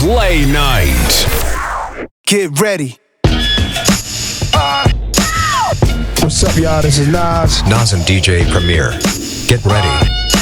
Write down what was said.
Play Night. Get ready. What's up, y'all? This is Nas. Nas and DJ Premier. Get ready.